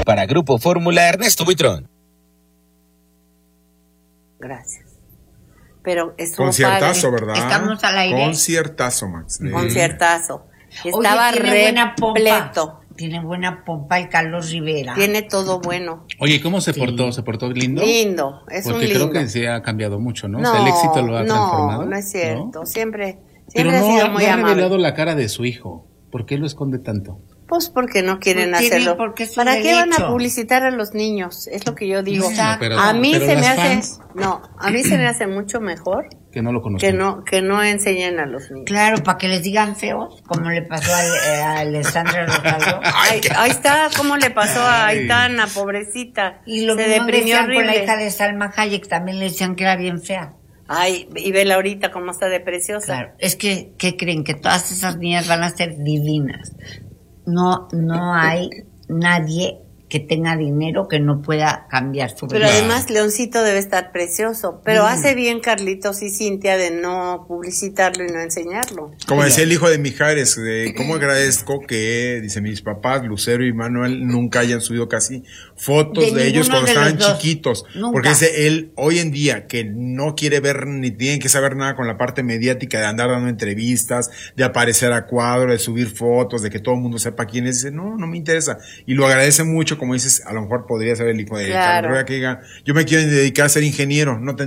Para Grupo Fórmula, Ernesto Buitrón. Gracias. Pero estuvo conciertazo, padre. ¿verdad? Estamos al aire. Conciertazo, Max. Conciertazo. Estaba Oye, tiene buena pompa. repleto. Tiene buena pompa el Carlos Rivera. Tiene todo bueno. Oye, ¿cómo se portó? ¿Se portó lindo? Lindo, es porque un lindo. creo que se ha cambiado mucho, ¿no? No, O sea, el éxito lo ha transformado. No es cierto. ¿No? Siempre Pero ha no sido ha muy amable. revelado la cara de su hijo. ¿Por qué lo esconde tanto? Pues porque no quieren Porque hacerlo. porque es su ¿Para qué van a derecho? publicitar a los niños? Es lo que yo digo. Exacto. Pero- a mí pero se me las hace, fans- a mí se me hace mucho mejor Que no lo conocen. que no enseñen a los niños. Claro, para que les digan feos, como le pasó a Alessandra Rosaldo. Ahí está, ¿cómo le pasó a Aitana, pobrecita? Y lo se mismo deprimió decían con la horrible. hija de Salma Hayek, también le decían que era bien fea. Ay, y vela ahorita cómo está de preciosa. Claro, es que, ¿qué creen? Que todas esas niñas van a ser divinas. No hay nadie que tenga dinero que no pueda cambiar su Pero vida. además Leoncito debe estar precioso. Pero hace bien Carlitos y Cintia de no publicitarlo y no enseñarlo. Como decía el hijo de Mijares, de cómo agradezco que, dice, mis papás, Lucero y Manuel, nunca hayan subido casi fotos de ellos ninguno cuando de estaban los dos. chiquitos. Nunca. Porque dice él, hoy en día, que no quiere ver ni tiene que saber nada con la parte mediática de andar dando entrevistas, de aparecer a cuadro, de subir fotos, de que todo el mundo sepa quién es. Dice, no me interesa. Y lo agradece mucho, como dices, a lo mejor podría ser el hijo de Claro. Carlos Rivera, que diga, yo me quiero dedicar a ser ingeniero, no